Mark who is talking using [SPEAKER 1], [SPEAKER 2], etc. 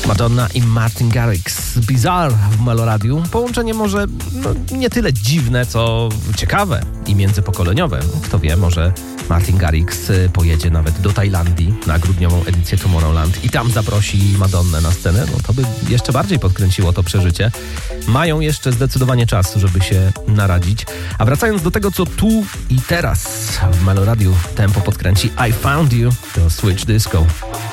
[SPEAKER 1] Madonna i Martin Garrix. Bizarre w Meloradiu. Połączenie może nie tyle dziwne, co ciekawe i międzypokoleniowe. Kto wie, może Martin Garrix pojedzie nawet do Tajlandii na grudniową edycję Tomorrowland i tam zaprosi Madonnę na scenę. No to by jeszcze bardziej podkręciło to przeżycie. Mają jeszcze zdecydowanie czas, żeby się naradzić. A wracając do tego, co tu i teraz w Meloradiu tempo podkręci I Found You, to Switch Disco.